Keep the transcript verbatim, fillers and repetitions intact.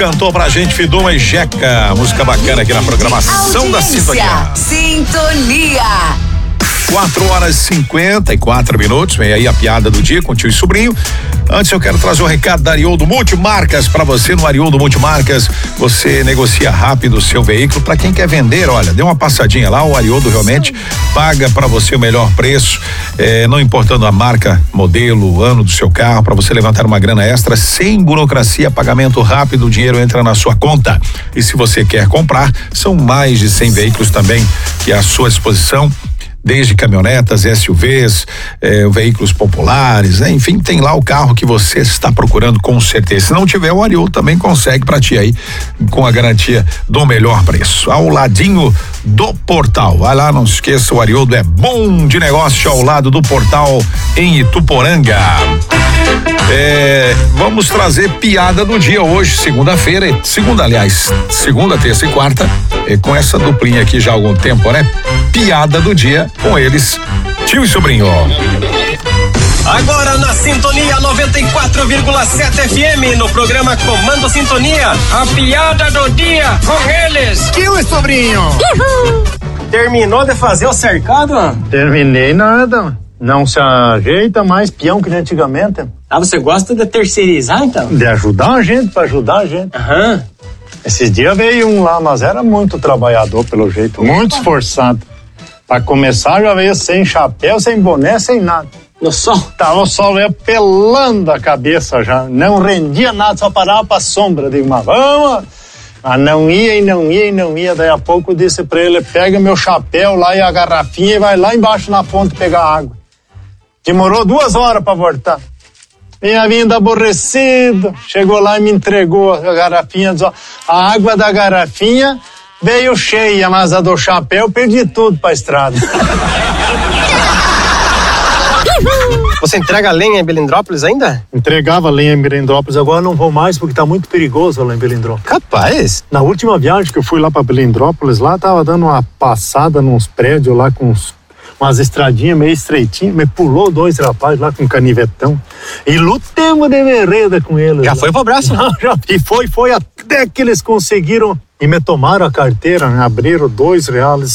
cantou pra gente Fiduma e Jeca, música bacana aqui na programação da Sintonia. Sintonia. quatro horas e cinquenta e quatro minutos, vem aí a piada do dia com tio e sobrinho. Antes eu quero trazer um recado da Arioldo Multimarcas para você. No Arioldo Multimarcas você negocia rápido o seu veículo. Para quem quer vender, olha, dê uma passadinha lá, o Arioldo realmente paga para você o melhor preço, eh, não importando a marca, modelo, ano do seu carro, para você levantar uma grana extra sem burocracia, pagamento rápido, o dinheiro entra na sua conta. E se você quer comprar, são mais de cem veículos também que à sua disposição, desde caminhonetas, S U Vs, eh, veículos populares, né? Enfim, tem lá o carro que você está procurando com certeza. Se não tiver, o Arioldo também consegue para ti aí, com a garantia do melhor preço. Ao ladinho do Portal. Vai lá, não se esqueça, o Arioldo é bom de negócio ao lado do Portal em Ituporanga. É, vamos trazer piada do dia hoje, segunda-feira, segunda, aliás, segunda, terça e quarta, é, com essa duplinha aqui já há algum tempo, né? Piada do dia com eles, tio e sobrinho. Agora na Sintonia noventa e quatro vírgula sete F M, no programa Comando Sintonia, a piada do dia com eles, tio e sobrinho. Uhul. Terminou de fazer o cercado? Terminei nada. Não se ajeita mais peão que antigamente. Ah, você gosta de terceirizar então? De ajudar a gente, pra ajudar a gente. Aham. Uhum. Esses dias veio um lá, mas era muito trabalhador pelo jeito, muito esforçado. Pra começar já veio sem chapéu, sem boné, sem nada. No sol? Tava o sol ia pelando a cabeça já, não rendia nada, só parava pra sombra. Digo, mas vamos... Mas não ia e não ia e não ia. Daí a pouco eu disse pra ele, pega meu chapéu lá e a garrafinha e vai lá embaixo na fonte pegar água. Demorou duas horas pra voltar. Vinha vindo aborrecido, chegou lá e me entregou a garrafinha. A água da garrafinha veio cheia, mas a do chapéu perdi tudo pra estrada. Você entrega lenha em Belindrópolis ainda? Entregava lenha em Belindrópolis, agora não vou mais porque tá muito perigoso lá em Belindrópolis. Capaz? Na última viagem que eu fui lá pra Belindrópolis, lá tava dando uma passada nos prédios lá com uns, umas estradinhas meio estreitinhas, me pulou dois rapazes lá com canivetão e lutemos de vereda com eles. Já lá. foi pro braço? Não, já, e foi, foi até que eles conseguiram e me tomaram a carteira, né? Abriram dois reais